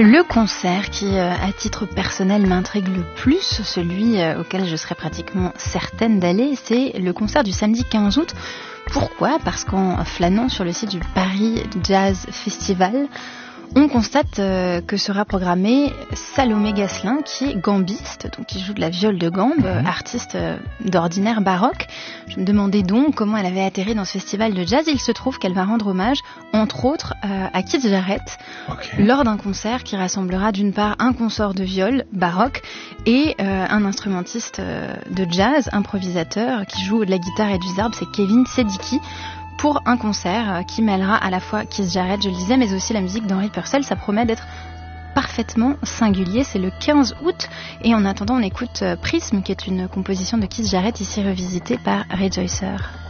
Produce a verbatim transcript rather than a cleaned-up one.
Le concert qui, euh, à titre personnel, m'intrigue le plus, celui euh, auquel je serais pratiquement certaine d'aller, c'est le concert du samedi quinze août. Pourquoi ? Parce qu'en flânant sur le site du Paris Jazz Festival, on constate euh, que sera programmé Salomé Gasselin, qui est gambiste, donc qui joue de la viole de gambe, mmh. artiste euh, d'ordinaire baroque. Je me demandais donc comment elle avait atterri dans ce festival de jazz. Il se trouve qu'elle va rendre hommage, entre autres, euh, à Keith Jarrett, okay. lors d'un concert qui rassemblera d'une part un consort de viole baroque et euh, un instrumentiste euh, de jazz, improvisateur, qui joue de la guitare et du zarb, c'est Kevin Sedicki, pour un concert qui mêlera à la fois Keith Jarrett, je le disais, mais aussi la musique d'Henry Purcell. Ça promet d'être parfaitement singulier. C'est le quinze août et en attendant, on écoute Prism, qui est une composition de Keith Jarrett ici revisitée par Rejoicer.